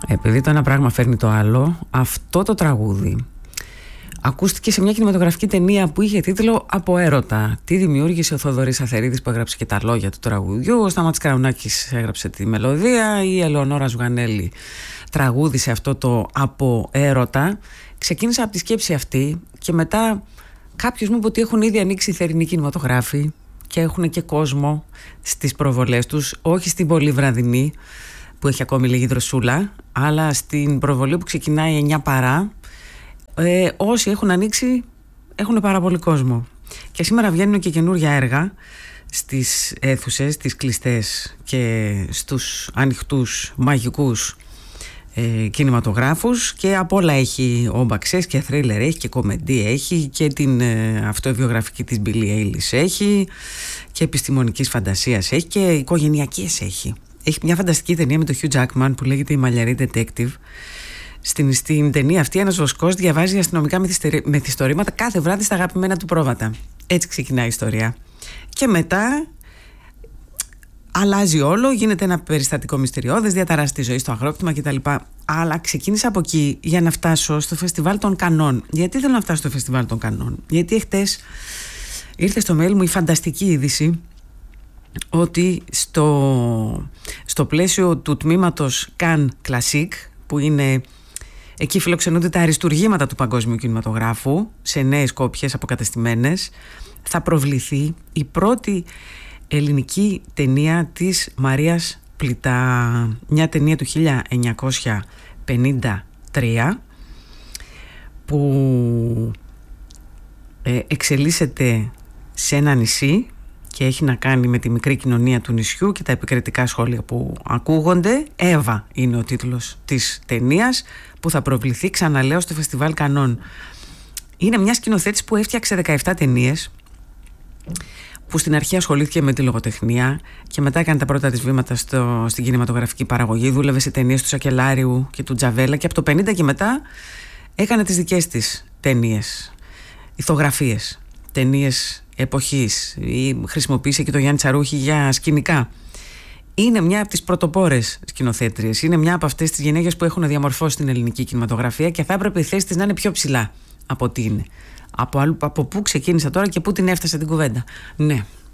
Επειδή το ένα πράγμα φέρνει το άλλο, αυτό το τραγούδι ακούστηκε σε μια κινηματογραφική ταινία που είχε τίτλο «Από έρωτα». Τι δημιούργησε ο Θοδωρής Αθερίδης, που έγραψε και τα λόγια του τραγουδιού, ο Σταμάτης Καραουνάκης έγραψε τη μελωδία, η Ελεονόρα Ζουγανέλη τραγούδισε αυτό το «Από έρωτα». Ξεκίνησα από τη σκέψη αυτή και μετά κάποιος μου είπε ότι έχουν ήδη ανοίξει οι θερινοί κινηματογράφοι και έχουν και κόσμο στις προβολές τους, όχι στην πολύ βραδινή που έχει ακόμη λίγη δροσούλα, αλλά στην προβολή που ξεκινάει 9 παρά. Όσοι έχουν ανοίξει έχουν πάρα πολύ κόσμο. Και σήμερα βγαίνουν και καινούργια έργα στις αίθουσες, τις κλειστές και στους ανοιχτούς μαγικούς κινηματογράφους, και από όλα έχει όμπαξες και θρίλερ έχει και κομμεντή έχει και την αυτοβιογραφική της Billie Eilish έχει και επιστημονικής φαντασίας έχει και οικογενειακές έχει. Έχει μια φανταστική ταινία με τον Hugh Jackman που λέγεται «Η Μαλλιαρή Detective». Στην ταινία αυτή ένας βοσκός διαβάζει αστυνομικά μυθιστορήματα κάθε βράδυ στα αγαπημένα του πρόβατα. Έτσι ξεκινάει η ιστορία. Και μετά αλλάζει όλο, γίνεται ένα περιστατικό μυστηριώδες, διαταράσσει τη ζωή στο αγρόκτημα κτλ. Αλλά ξεκίνησα από εκεί για να φτάσω στο Φεστιβάλ των Κανών. Γιατί θέλω να φτάσω στο Φεστιβάλ των Κανών? Γιατί εχθές ήρθε στο mail μου η φανταστική είδηση ότι στο πλαίσιο του τμήματος Cannes Classic, που είναι εκεί φιλοξενούνται τα αριστουργήματα του παγκόσμιου κινηματογράφου σε νέες κόπιες αποκατεστημένες, θα προβληθεί η πρώτη ελληνική ταινία της Μαρίας Πλητά. Μια ταινία του 1953 που εξελίσσεται σε ένα νησί και έχει να κάνει με τη μικρή κοινωνία του νησιού και τα επικριτικά σχόλια που ακούγονται. Εύα είναι ο τίτλος της ταινίας, που θα προβληθεί, ξαναλέω, στο Φεστιβάλ Κανών. Είναι μια σκηνοθέτης που έφτιαξε 17 ταινίες, που στην αρχή ασχολήθηκε με τη λογοτεχνία και μετά έκανε τα πρώτα της βήματα στην κινηματογραφική παραγωγή. Δούλευε σε ταινίες του Σακελάριου και του Τζαβέλα και από το 50 και μετά έκανε τις δικές της ταινίες, ηθογραφίες, ταινίες εποχής, ή χρησιμοποίησε και το Γιάννη Τσαρούχη για σκηνικά. Είναι μια από τις πρωτοπόρες σκηνοθέτριες. Είναι μια από αυτές τις γυναίκες που έχουν διαμορφώσει την ελληνική κινηματογραφία και θα έπρεπε η θέση της να είναι πιο ψηλά από ό,τι είναι. Από πού ξεκίνησα τώρα και πού την έφτασε την κουβέντα. Ναι,